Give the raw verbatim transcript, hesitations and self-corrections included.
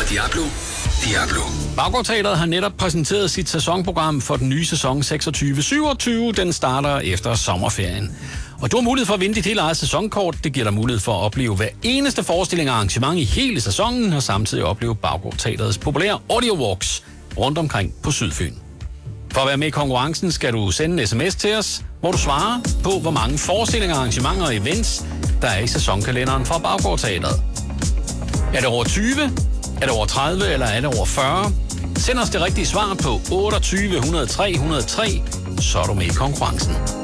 Diablo, Diablo. Baggårdteatret har netop præsenteret sit sæsonprogram for den nye sæson seksogtyve syvogtyve. Den starter efter sommerferien. Og du har mulighed for at vinde dit helt eget sæsonkort. Det giver dig mulighed for at opleve hver eneste forestilling og arrangement i hele sæsonen, og samtidig opleve Baggårdteatrets populære audio walks rundt omkring på Sydfyn. For at være med i konkurrencen skal du sende en sms til os, hvor du svarer på, hvor mange forestillinger, arrangementer og events, der er i sæsonkalenderen fra Baggårdteatret. Er det over tyve? Er det over tredive, eller er det over fyrre? Send os det rigtige svar på otteogtyve hundrede tre hundrede tre, så er du med i konkurrencen.